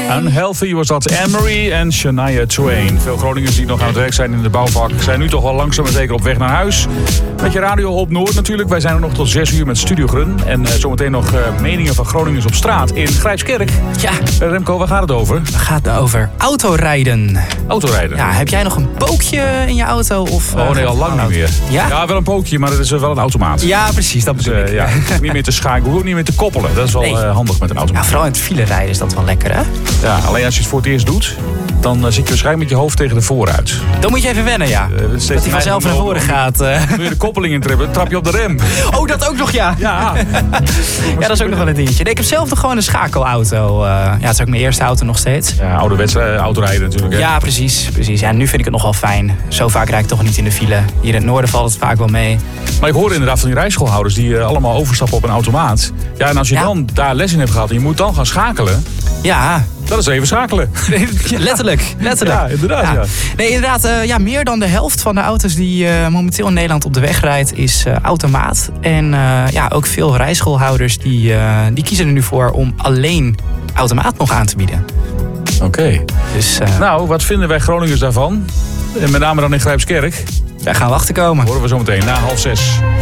Unhealthy was dat. Anne-Marie en Shania Twain. Veel Groningers die nog aan het werk zijn in de bouwvak zijn nu toch wel langzaam en zeker op weg naar huis. Met je radio op Noord natuurlijk. Wij zijn er nog tot 6 uur met Studio Grun. En zometeen nog meningen van Groningers op straat in Grijpskerk. Ja. Remco, waar gaat het over? Het gaat over autorijden. Autorijden? Ja, heb jij nog een pookje in je auto? Of, nee, al lang niet meer. Ja? Ja, wel een pookje, maar het is wel een automaat. Ja, precies. Dat bedoel ik. Ja, niet meer te schakelen, ook niet meer te koppelen. Dat is wel handig met een automaat. Ja, vooral in het file rijden is dat wel lekker, hè? Ja, alleen als je het voor het eerst doet, dan zit je waarschijnlijk met je hoofd tegen de vooruit. Dan moet je even wennen, ja. Dat hij vanzelf naar voren gaat. Wil je de koppeling intrappen, trap je op de rem. Oh, dat ook nog, ja. Ja. Ja, dat is ook nog wel een dingetje. Nee, ik heb zelf nog gewoon een schakelauto. Ja, het is ook mijn eerste auto nog steeds. Ja, ouderwetse autorijden natuurlijk. Hè? Ja, precies. Ja, nu vind ik het nog wel fijn. Zo vaak rijd ik toch niet in de file. Hier in het noorden valt het vaak wel mee. Maar ik hoor inderdaad van die rijschoolhouders die allemaal overstappen op een automaat. Ja, en als je dan daar les in hebt gehad en je moet dan gaan schakelen. Ja. Dat is even schakelen. Letterlijk. Ja, inderdaad. Ja. Nee, inderdaad. Meer dan de helft van de auto's die momenteel in Nederland op de weg rijdt is automaat. En ook veel rijschoolhouders die kiezen er nu voor om alleen automaat nog aan te bieden. Oké. Dus, nou, wat vinden wij Groningers daarvan? En met name dan in Grijpskerk. Daar gaan we achter komen. Horen we zo meteen na 5:30.